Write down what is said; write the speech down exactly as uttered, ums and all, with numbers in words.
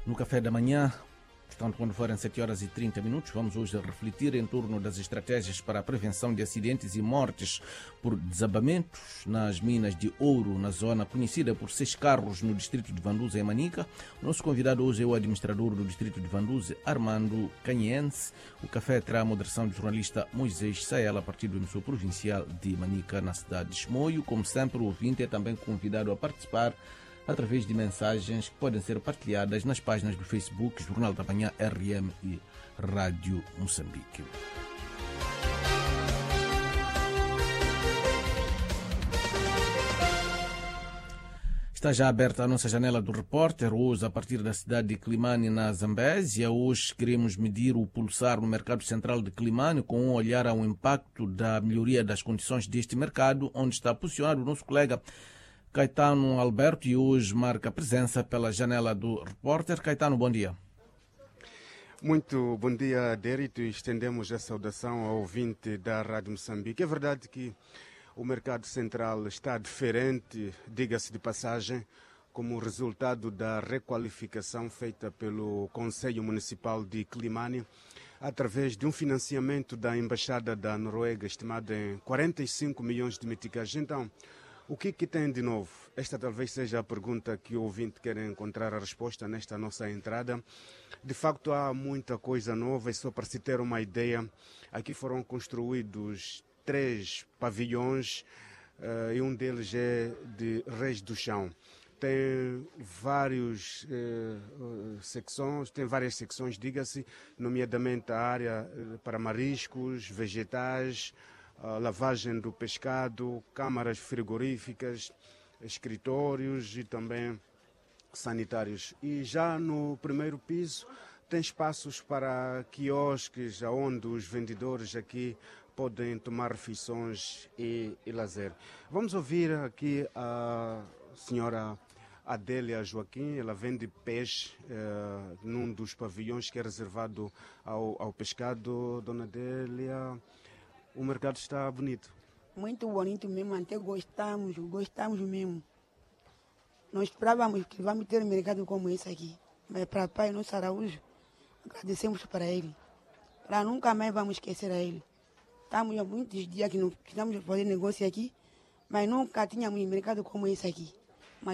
No café da manhã, portanto, quando forem sete horas e trinta minutos, vamos hoje refletir em torno das estratégias para a prevenção de acidentes e mortes por desabamentos nas minas de ouro, na zona conhecida por Seis Carros, no distrito de Vanduza, em Manica. O nosso convidado hoje é o administrador do distrito de Vanduza, Armando Canhense. O café terá a moderação do jornalista Moisés Saela, a partir do emissor provincial de Manica, na cidade de Chimoio. Como sempre, o ouvinte é também convidado a participar através de mensagens que podem ser partilhadas nas páginas do Facebook, Jornal da Manhã R M e Rádio Moçambique. Está já aberta a nossa janela do repórter, hoje a partir da cidade de Climane, na Zambésia. Hoje queremos medir o pulsar no mercado central de Climane com um olhar ao impacto da melhoria das condições deste mercado, onde está posicionado o nosso colega Caetano Alberto, e hoje marca presença pela janela do repórter. Caetano, bom dia. Muito bom dia, Dérito, e estendemos a saudação ao ouvinte da Rádio Moçambique. É verdade que o mercado central está diferente, diga-se de passagem, como resultado da requalificação feita pelo Conselho Municipal de Climane, através de um financiamento da Embaixada da Noruega, estimado em quarenta e cinco milhões de meticais. Então, o que, que tem de novo? Esta talvez seja a pergunta que o ouvinte quer encontrar a resposta nesta nossa entrada. De facto, há muita coisa nova, e só para se ter uma ideia, aqui foram construídos três pavilhões uh, e um deles é de Reis do Chão. Tem vários uh, secções, tem várias secções, diga-se, nomeadamente a área para mariscos, vegetais, a lavagem do pescado, câmaras frigoríficas, escritórios e também sanitários. E já no primeiro piso tem espaços para quiosques, onde os vendedores aqui podem tomar refeições e, e lazer. Vamos ouvir aqui a senhora Adélia Joaquim. Ela vende peixe eh, num dos pavilhões que é reservado ao, ao pescado. Dona Adélia, o mercado está bonito. Muito bonito mesmo, até gostamos, gostamos mesmo. Nós esperávamos que vamos ter um mercado como esse aqui. Mas para Pai Nosso Araújo, agradecemos para ele. Para nunca mais vamos esquecer a ele. Estamos há muitos dias que não estamos fazendo negócio aqui, mas nunca tínhamos um mercado como esse aqui.